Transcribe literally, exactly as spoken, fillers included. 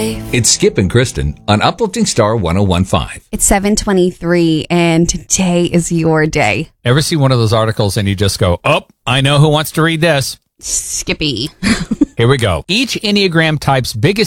life. It's Skip and Kristen on Uplifting Star one oh one point five. It's seven twenty-three, and today is your day. Ever see one of those articles and you just go, oh, I know who wants to read this. Skippy. Here we go. Each Enneagram type's biggest